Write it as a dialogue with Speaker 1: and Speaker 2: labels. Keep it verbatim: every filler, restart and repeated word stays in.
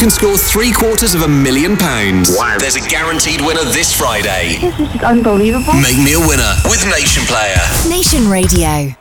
Speaker 1: can score three quarters of a million pounds.
Speaker 2: Wow.
Speaker 1: There's a guaranteed winner this Friday.
Speaker 3: This is unbelievable.
Speaker 1: Make me a winner with Nation Player.
Speaker 4: Nation Radio.